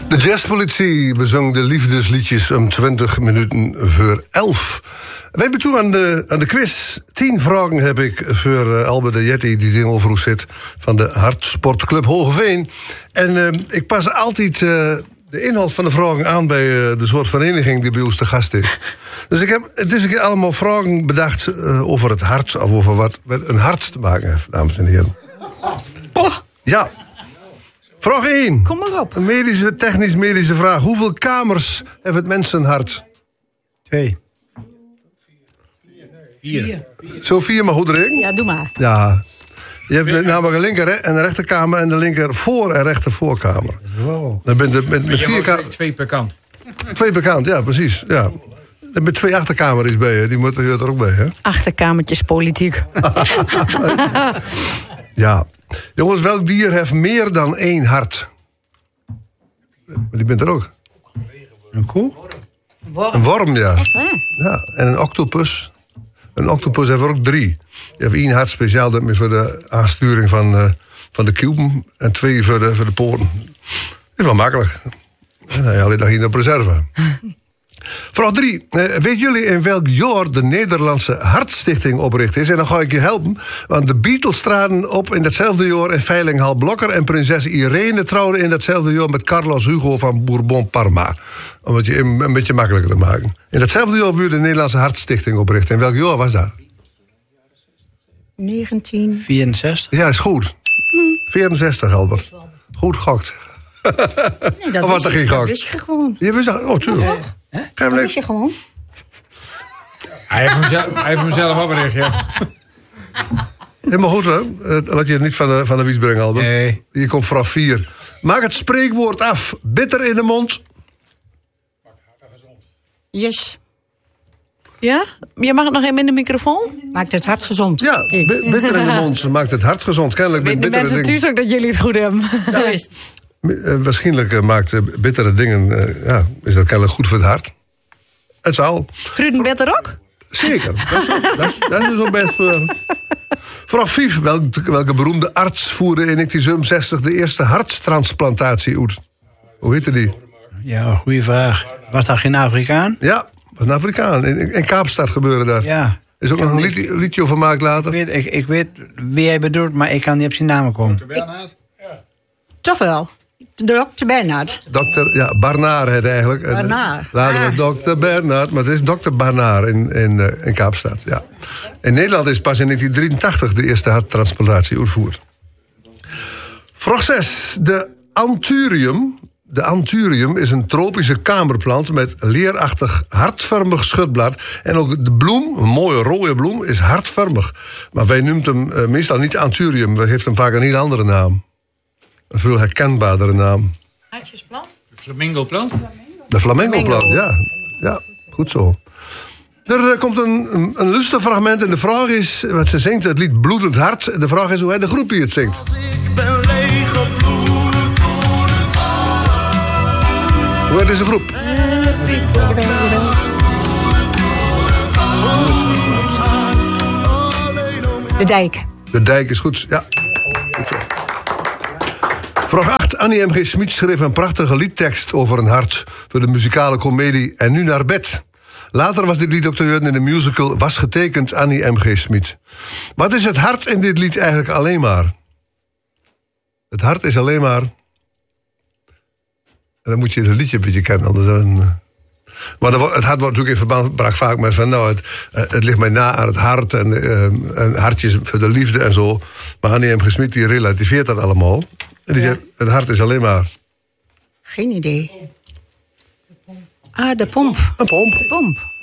De jazzpolitie bezong de liefdesliedjes om 20 minuten voor 11. Wij hebben toe aan de quiz. 10 vragen heb ik voor Albert de Jetty, die tegenover ons zit, van de Hartsportclub Hogeveen. En ik pas altijd de inhoud van de vragen aan bij de soort vereniging die bij ons te gast is. Dus ik heb deze keer allemaal vragen bedacht over het hart, of over wat met een hart te maken heeft, dames en heren. Ja. Vraag 1. Kom maar op. Een technisch-medische vraag. Hoeveel kamers heeft het mensenhart? 2. 4. Zo 4, maar goed erin? Ja, doe maar. Ja. Je hebt namelijk een linker en een rechterkamer en de linker voor- en rechtervoorkamer. Wow. Dan ben je met 4 kamers. 2 per kant. 2 per kant, ja, precies. Ja. Er met 2 achterkamers bij je, die moeten er ook bij, hè? Achterkamertjes politiek. Ja. Jongens, welk dier heeft meer dan 1 hart? Maar die bent er ook. Een koe? Een worm, ja. Echt waar? Ja. En een octopus. Een octopus heeft er ook 3. Die heeft 1 hart speciaal dat is voor de aansturing van de kuben. En 2 voor de poten. Dat is wel makkelijk. En dan haal je daar hier op reserve. Vraag 3. Weet jullie in welk jaar de Nederlandse Hartstichting opricht is? En dan ga ik je helpen. Want de Beatles traden op in datzelfde jaar in Veilinghal Blokker. En prinses Irene trouwde in datzelfde jaar met Carlos Hugo van Bourbon-Parma. Om het je een beetje makkelijker te maken. In datzelfde jaar werd de Nederlandse Hartstichting opricht. In welk jaar was dat? 19. 64. Ja, is goed. 64, Albert. Goed gokt. Nee, dat Of was er geen dat gok? wist je gewoon. Je wist dat? Oh, tuurlijk. Dat wist je gewoon. Hij heeft hem zelf opgericht, ja. Helemaal goed, hè? Laat je het niet van de wies brengen, Albert. Nee. Hier komt vraag 4. Maak het spreekwoord af. Bitter in de mond. Yes. Ja? Je mag het nog even in de microfoon? Maakt het hart gezond. Ja, Kijk. bitter in de mond maakt het hart gezond. Kennelijk met De bittere mensen dingen. thuis ook dat jullie het goed hebben. Zo is het. Waarschijnlijk maakt bittere dingen. Is dat kennelijk goed voor het hart. Het zal. Kruidenbetter ook? Zeker. Dat is dus ook best voor. Vraag 5. Welke beroemde arts voerde in 1967 de eerste harttransplantatie uit? Hoe heette die? Ja, goede vraag. Was dat geen Afrikaan? Ja, dat was een Afrikaan. In Kaapstad gebeurde dat. Ja. Is ook nog een liedje over gemaakt later. Ik weet wie hij bedoelt, maar ik kan niet op zijn naam komen. Toch wel. Dr. Bernhard. Barnaar heette eigenlijk. Barnaar. Later was Dr. Bernhard, maar het is Dr. Barnaar in Kaapstad. Ja. In Nederland is pas in 1983 de eerste harttransplantatie uitgevoerd. Vraag 6. De anthurium is een tropische kamerplant met leerachtig hartvormig schutblad. En ook de bloem, een mooie rode bloem, is hartvormig. Maar wij noemen hem meestal niet anthurium. We geven hem vaak een heel andere naam. Een veel herkenbaardere naam. Hartjesplant? Flamingo-plant? De flamenco-plant, ja. Ja, goed zo. Er komt een luisterfragment en de vraag is wat ze zingt, het lied Bloedend Hart. De vraag is hoe hij de groep hier het zingt. Ik ben leeg op bloedend. Hoe heet deze groep? De Dijk. De Dijk is goed, ja. Goed zo. Vraag 8. Annie M.G. Schmid schreef een prachtige liedtekst over een hart voor de muzikale komedie En nu naar bed. Later was dit lied ook te horen in de musical Was getekend Annie M.G. Schmid. Wat is het hart in dit lied eigenlijk alleen maar? Het hart is alleen maar. En dan moet je het liedje een beetje kennen. Anders maar het hart wordt natuurlijk in verband gebracht vaak met van nou, het ligt mij na aan het hart en hartjes voor de liefde en zo. Maar Annie M.G. Schmid die relativeert dat allemaal. En die zegt, het hart is alleen maar. Geen idee. Ah, de pomp. Een pomp. De pomp.